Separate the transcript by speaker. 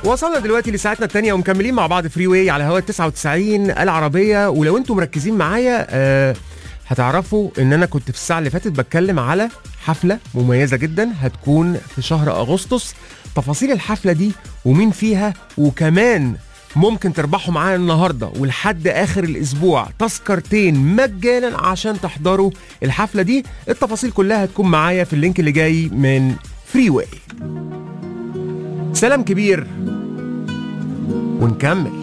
Speaker 1: وصلنا دلوقتي لساعتنا الثانية ومكملين مع بعض فري واي على هوا 99 العربية. ولو انتم مركزين معايا هتعرفوا ان انا كنت في الساعة اللي فاتت بتكلم على حفلة مميزة جدا هتكون في شهر اغسطس. تفاصيل الحفلة دي ومين فيها، وكمان ممكن تربحوا معانا النهاردة ولحد اخر الاسبوع تذكرتين مجانا عشان تحضروا الحفلة دي. التفاصيل كلها هتكون معايا في اللينك اللي جاي من فري واي. سلام كبير ونكمل.